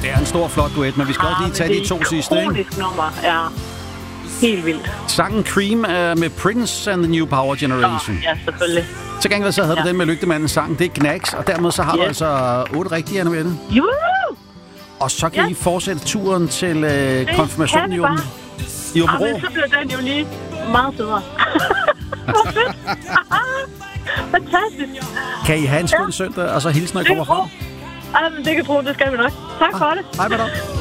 det er en stor, flot duet, men vi skal også lige tage de 2 sidste, ikke? Det er et nummer, ja. Helt vildt. Sangen Cream med Prince and the New Power Generation. Ja, selvfølgelig. Til gengæld så havde du den med Lygtemandens sang. Det er Knacks, og dermed så har du altså 8 rigtige, Anne-Mette. Jo! Og så kan I fortsætte turen til konfirmationen i Åbenrå. Men så bliver den jo lige meget federe. Hvor fedt! Fantastisk. Kan I have en skøn søndag, og så hilse, når I kommer frem? Men det kan tro, det skal vi nok. Tak for det. Hej med dig.